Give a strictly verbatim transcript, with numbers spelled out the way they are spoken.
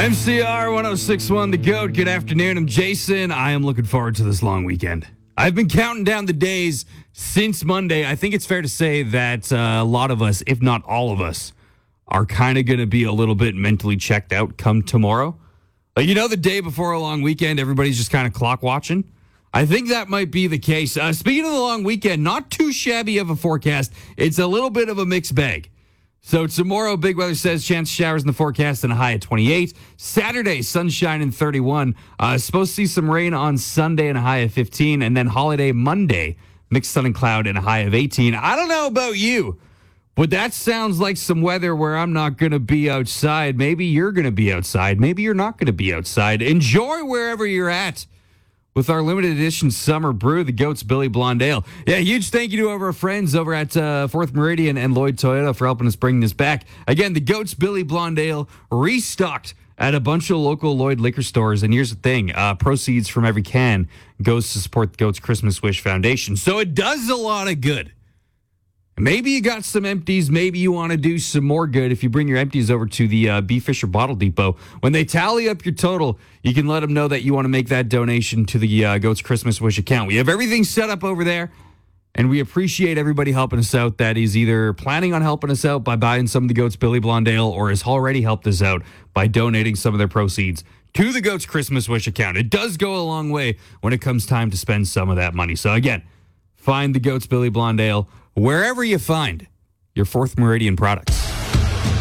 M C R one oh six point one The GOAT. Good afternoon. I'm Jason. I am looking forward to this long weekend. I've been counting down the days since Monday. I think it's fair to say that uh, a lot of us, if not all of us, are kind of going to be a little bit mentally checked out come tomorrow. Like, you know, the day before a long weekend, everybody's just kind of clock watching. I think that might be the case. Uh, speaking of the long weekend, not too shabby of a forecast. It's a little bit of a mixed bag. So tomorrow, big weather says chance of showers in the forecast and a high of twenty-eight. Saturday, sunshine and thirty-one. Uh, supposed to see some rain on Sunday and a high of fifteen. And then holiday Monday, mixed sun and cloud and a high of eighteen. I don't know about you, but that sounds like some weather where I'm not going to be outside. Maybe you're going to be outside. Maybe you're not going to be outside. Enjoy wherever you're at with our limited edition summer brew, the GOAT's Billy Blonde Ale. Yeah, huge thank you to our friends over at uh, Fourth Meridian and Lloyd Toyota for helping us bring this back. Again, the GOAT's Billy Blonde Ale restocked at a bunch of local Lloyd liquor stores. And here's the thing, uh, proceeds from every can goes to support the GOAT's Christmas Wish Foundation. So it does a lot of good. Maybe you got some empties. Maybe you want to do some more good if you bring your empties over to the uh, B. Fisher Bottle Depot. When they tally up your total, you can let them know that you want to make that donation to the uh, GOAT's Christmas Wish account. We have everything set up over there, and we appreciate everybody helping us out that is either planning on helping us out by buying some of the GOAT's Billy Blonde Ale or has already helped us out by donating some of their proceeds to the GOAT's Christmas Wish account. It does go a long way when it comes time to spend some of that money. So again, find the GOAT's Billy Blonde Ale wherever you find your Fourth Meridian products.